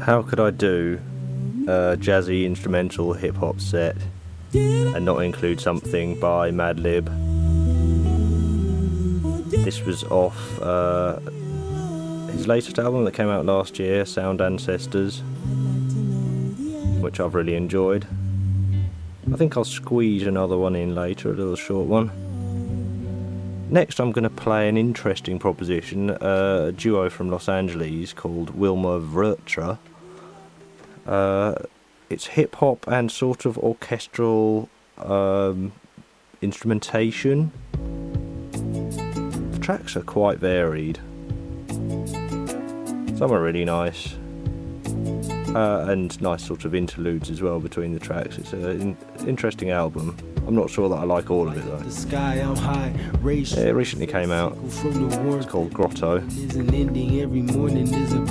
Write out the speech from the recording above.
How could I do a jazzy instrumental hip-hop set and not include something by Madlib? This was off his latest album that came out last year, Sound Ancestors, which I've really enjoyed. I think I'll squeeze another one in later, a little short one. Next I'm going to play an interesting proposition, a duo from Los Angeles called Wilma Vertra. It's hip-hop and sort of orchestral instrumentation. The tracks are quite varied. Some are really nice. And nice sort of interludes as well between the tracks. It's an interesting album. I'm not sure that I like all of it though. It recently came out. It's called Grotto.